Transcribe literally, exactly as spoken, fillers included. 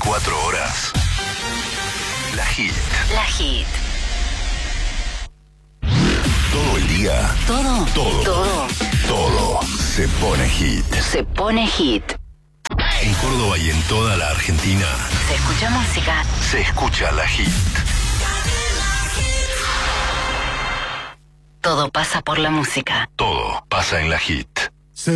veinticuatro horas. La Hit. La Hit. Todo el día. Todo. Todo. Todo. Todo se pone hit. Se pone hit. En Córdoba y en toda la Argentina Se escucha música. se escucha La Hit. Todo pasa por la música. Todo pasa en La Hit.